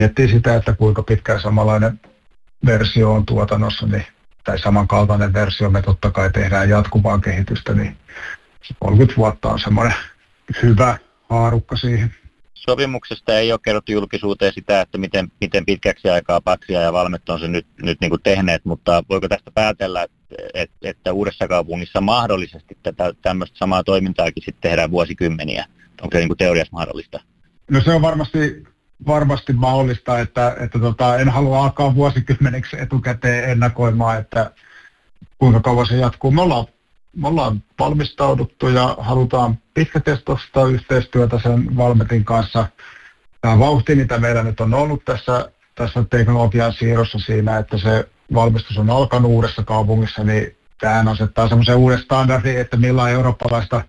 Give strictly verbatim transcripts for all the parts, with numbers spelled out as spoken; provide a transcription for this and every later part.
miettii sitä, että kuinka pitkään samanlainen versio on tuotannossa, niin, tai samankaltainen versio, me totta kai tehdään jatkuvaa kehitystä, niin kolmekymmentä vuotta on semmoinen hyvä haarukka siihen. Sopimuksesta ei ole kerrottu julkisuuteen sitä, että miten, miten pitkäksi aikaa Patria ja Valmet on se nyt, nyt niin kuin tehneet, mutta voiko tästä päätellä, että, että Uudessa Kaupungissa mahdollisesti tätä tämmöistä samaa toimintaakin sitten tehdään vuosikymmeniä? Onko se niin kuin teoriassa mahdollista? No se on varmasti, varmasti mahdollista, että, että tota, en halua alkaa vuosikymmeneksi etukäteen ennakoimaan, että kuinka kauan se jatkuu. Me ollaan, me ollaan valmistauduttu ja halutaan pitkäkestoista yhteistyötä sen Valmetin kanssa. Tämä vauhti, mitä meillä nyt on ollut tässä, tässä teknologian siirrossa siinä, että se valmistus on alkanut Uudessa Kaupungissa, niin tämähän asettaa semmoisen uuden standardin, että millainen eurooppalaista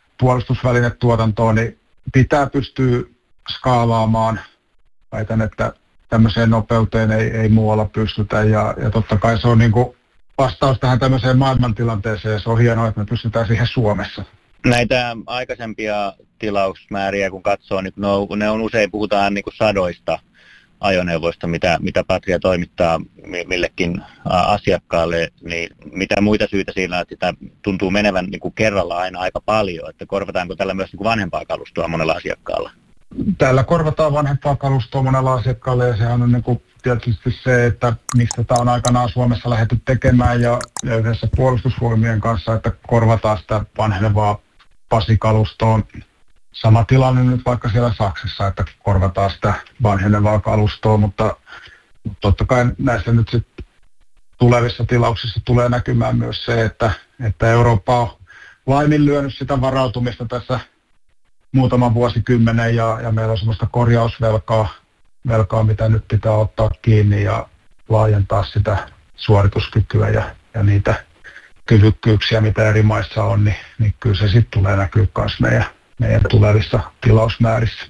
puolustusvälinetuotantoa niin pitää pystyä skaalaamaan. Väitän, että tämmöiseen nopeuteen ei, ei muualla pystytä ja, ja totta kai se on niin kuin vastaus tähän tämmöiseen maailmantilanteeseen ja se on hienoa, että me pystytään siihen Suomessa. Näitä aikaisempia tilausmääriä kun katsoo, niin ne on, ne on usein puhutaan niin kuin sadoista ajoneuvoista, mitä, mitä Patria toimittaa millekin asiakkaalle, niin mitä muita syitä siinä, että sitä tuntuu menevän niin kuin kerralla aina aika paljon, että korvataanko tällä myös niin kuin vanhempaa kalustoa monella asiakkaalla? Tällä korvataan vanhempaa kalustoa monella asiakkaalle ja sehän on niin kuin tietysti se, että mistä tämä on aikanaan Suomessa lähdetty tekemään ja yhdessä puolustusvoimien kanssa, että korvataan sitä vanhenevaa pasikalustoa. Sama tilanne nyt vaikka siellä Saksassa, että korvataan sitä vanhenevaa kalustoa, mutta, mutta totta kai näissä nyt sitten tulevissa tilauksissa tulee näkymään myös se, että, että Eurooppa on laiminlyönyt sitä varautumista tässä muutaman vuosikymmenen ja, ja meillä on semmoista korjausvelkaa, velkaa, mitä nyt pitää ottaa kiinni ja laajentaa sitä suorituskykyä ja, ja niitä kyvykkyyksiä, mitä eri maissa on, niin, niin kyllä se sitten tulee näkyä myös meidän, meidän tulevissa tilausmäärissä.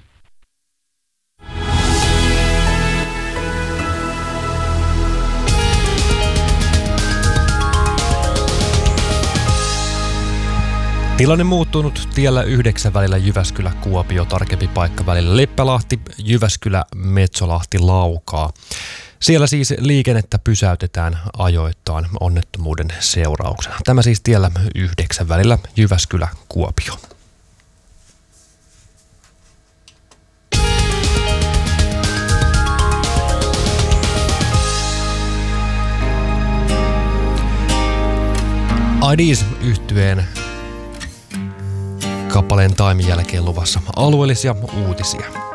Tilanne muuttunut tiellä yhdeksän välillä Jyväskylä-Kuopio, tarkempi paikka välillä Leppälahti, Jyväskylä, Metsolahti, Laukaa. Siellä siis liikennettä pysäytetään ajoittain onnettomuuden seurauksena. Tämä siis tiellä yhdeksän välillä Jyväskylä-Kuopio. Ideas-yhtyeen kappaleen Time jälkeen luvassa alueellisia uutisia.